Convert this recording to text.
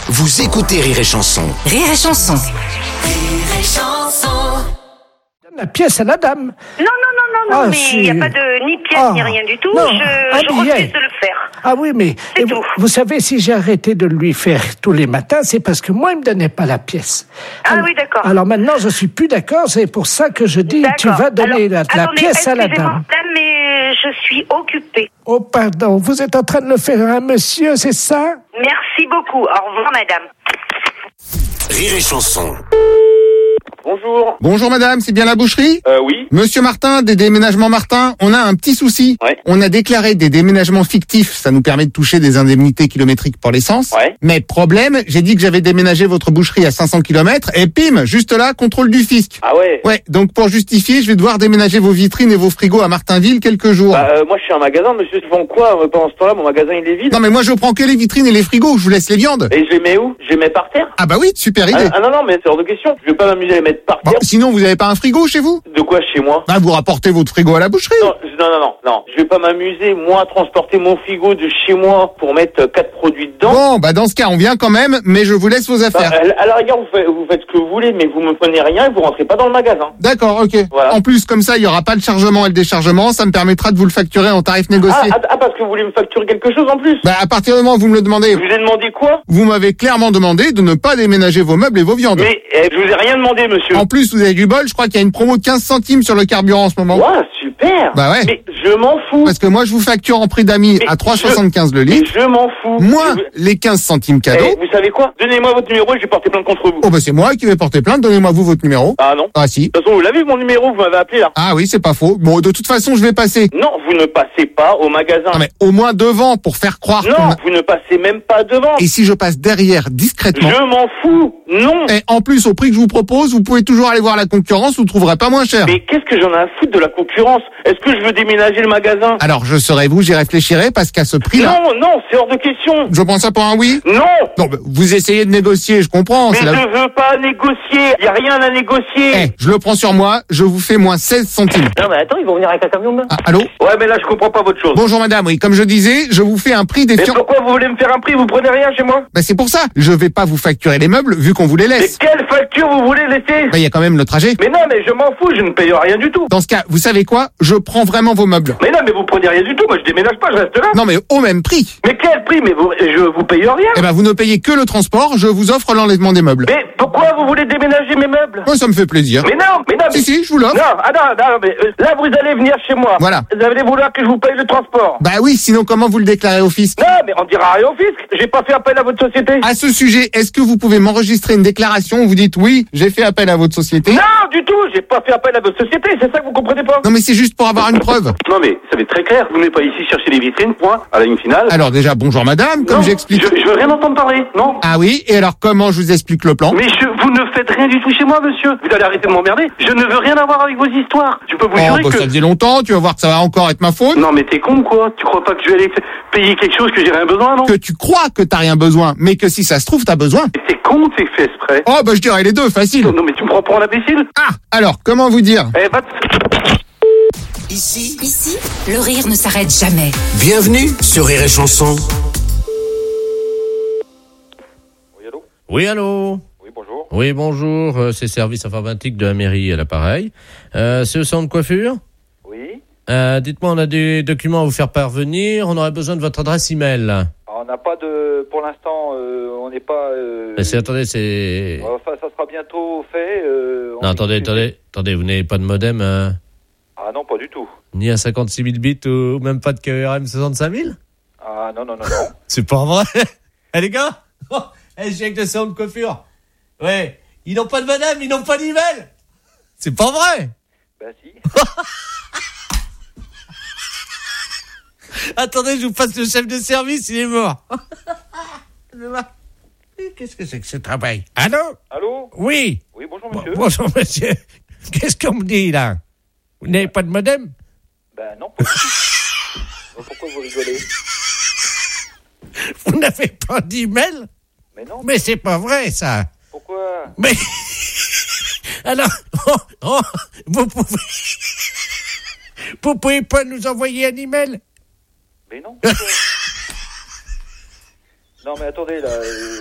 Vous écoutez Rire et Chanson. Rire et Chanson. Rire et Chanson. La pièce à la dame. Non, mais il n'y a pas de ni pièce ni rien du tout. Non, Je refuse de le faire. Ah oui, mais C'est tout. vous savez, si j'ai arrêté de lui faire tous les matins, c'est parce que moi, il me donnait pas la pièce. Ah oui, d'accord. Alors maintenant, je suis plus d'accord, c'est pour ça que je dis, tu vas donner la pièce à la dame. Madame, mais je suis occupée. Oh, pardon, vous êtes en train de le faire à un monsieur, c'est ça? Merci beaucoup. Au revoir, madame. Rire et Chanson. Bonjour. Bonjour madame, c'est bien la boucherie? Oui. Monsieur Martin, des déménagements Martin, on a un petit souci. Ouais. On a déclaré des déménagements fictifs, ça nous permet de toucher des indemnités kilométriques pour l'essence. Ouais. Mais problème, j'ai dit que j'avais déménagé votre boucherie à 500 km et pim, juste là, contrôle du fisc. Ah ouais. Ouais, donc pour justifier, je vais devoir déménager vos vitrines et vos frigos à Martinville quelques jours. Moi je suis un magasin, monsieur, tu vends quoi pendant ce temps-là? Mon magasin il est vide. Non mais moi je prends que les vitrines et les frigos, je vous laisse les viandes. Et je les mets où? Je les mets par terre? Ah bah oui, super idée. Non, mais c'est hors de question. Je vais pas m'amuser à les mettre par Bon, terre. sinon vous avez pas un frigo chez vous? De quoi chez moi? Bah vous rapportez votre frigo à la boucherie. Non. Je vais pas m'amuser, moi, à transporter mon frigo de chez moi pour mettre 4 produits dedans. Bon, bah dans ce cas on vient quand même, mais je vous laisse vos affaires. À la rigueur, vous faites ce que vous voulez, mais vous me prenez rien et vous rentrez pas dans le magasin. D'accord, ok. Voilà. En plus, comme ça, il y aura pas le chargement et le déchargement. Ça me permettra de vous le facturer en tarif négocié. Parce que vous voulez me facturer quelque chose en plus? Bah, à partir du moment où vous me le demandez, Je vous ai demandé quoi? vous m'avez clairement demandé de ne pas déménager vos meubles et vos viandes. Mais je vous ai rien demandé, monsieur. En plus, vous avez du bol. Je crois qu'il y a une promo de 15 centimes sur le carburant en ce moment. Ouah, super. Bah ouais. Mais je m'en fous. Parce que moi, je vous facture en prix d'amis Mais à 3,75 le Mais litre. je m'en fous. Moins les 15 centimes cadeaux. Vous savez quoi? Donnez-moi votre numéro et je vais porter plainte contre vous. Oh bah c'est moi qui vais porter plainte. Donnez-moi vous votre numéro. Ah non. Ah si. De toute façon, vous l'avez mon numéro, vous m'avez appelé là. Ah oui, c'est pas faux. Bon, de toute façon, je vais passer. Non, vous ne passez pas au magasin. Non mais au moins devant pour faire croire. Non, vous ne passez même pas devant. Et si je passe derrière discrètement. Je m'en fous. Non. Et en plus, au prix que je vous propose, vous pouvez toujours aller voir la concurrence, vous ne trouverez pas moins cher. Mais qu'est-ce que j'en ai à foutre de la concurrence? Est-ce que je veux déménager le magasin? Alors, je serai vous, j'y réfléchirai, parce qu'à ce prix-là... Non, c'est hors de question. Je prends ça pour un oui? Non. Non, bah, vous essayez de négocier, je comprends. Mais je veux pas négocier. Y a rien à négocier. Je le prends sur moi, je vous fais moins 16 centimes. Non, mais attends, ils vont venir avec un camion là. Ah, allô? Ouais, mais là, je comprends pas votre chose. Bonjour madame, oui, comme je disais, je vous fais un prix des Mais fiançailles. pourquoi vous voulez me faire un prix? Vous prenez rien chez moi? Bah c'est pour ça, je vais pas vous facturer les meubles, vu qu'on vous les Mais laisse. quelle facture vous voulez laisser? Bah y a quand même le trajet. Mais non, mais je m'en fous, je ne paye rien du tout. Dans ce cas, vous savez quoi? Je prends vraiment vos meubles. Mais non, mais vous prenez rien du tout, moi je déménage pas, je reste là. Non mais au même prix. Mais quel prix? Mais je vous paye rien. Eh ben vous ne payez que le transport, je vous offre l'enlèvement des meubles. Mais pourquoi vous voulez déménager mes meubles? Oh, ça me fait plaisir. Mais non, mais... Si, je vous l'offre. Non, mais là vous allez venir chez moi. Voilà. Vous allez vouloir que je vous paye le transport. Bah oui, sinon comment vous le déclarez au fisc? Non, mais on dira rien au fisc, j'ai pas fait appel à votre société. À ce sujet, est-ce que vous pouvez m'enregistrer une déclaration où vous dites oui, j'ai fait appel à votre société? Non, du tout, j'ai pas fait appel à votre société, c'est ça que vous comprenez pas? Non mais c'est juste pour avoir une preuve. Non mais, ça va être très clair, vous n'êtes pas ici chercher les vitrines, point, à la ligne finale. Alors déjà, bonjour madame, comme Non, j'explique... Je veux rien entendre parler, non. Ah oui, et alors comment je vous explique le plan? Mais vous ne faites rien du tout chez moi, monsieur. Vous allez arrêter de m'emmerder. Je ne veux rien avoir avec vos histoires. Je peux vous Oh, jurer bah que... ça faisait longtemps, tu vas voir que ça va encore être ma faute. Non mais t'es con quoi? Tu crois pas que je vais aller payer quelque chose que j'ai rien besoin, non? Que tu crois que t'as rien besoin, mais que si ça se trouve, t'as besoin. Mais t'es con, t'es fait exprès. Oh bah je dirais les deux, facile. Non mais tu me prends pour un imbécile? Ah, alors, comment vous dire? Eh va Ici, le rire ne s'arrête jamais. Bienvenue sur Rire et Chanson. Oui, allô? Oui, allô? Oui, bonjour. Oui, bonjour, c'est Service informatique de la mairie à l'appareil. C'est le centre de coiffure? Oui. Dites-moi, on a des documents à vous faire parvenir, on aurait besoin de votre adresse email. On n'a pas de... Pour l'instant, on n'est pas... Attendez, c'est... Enfin, ça sera bientôt fait. Non, attendez, vous n'avez pas de modem, Ah non, pas du tout. ni à 56 000 bits ou même pas de KRM 65 000? Ah non. C'est pas vrai. Eh les gars, je suis avec le salon de coiffure. Ouais, ils n'ont pas de modem, ils n'ont pas d'email. C'est pas vrai. Bah si. Attendez, je vous passe le chef de service, il est mort. Qu'est-ce que c'est que ce travail? Allô? Allô? Oui. Oui, bonjour monsieur. Bonjour monsieur. Qu'est-ce qu'on me dit là? Vous n'avez pas de modem? Ben non, pas du tout. Pourquoi vous rigolez? Vous n'avez pas d'email? Mais non. Mais c'est pas vrai ça. Pourquoi? Mais alors, vous pouvez pas nous envoyer un email? Mais non. Pourquoi? Non mais attendez là.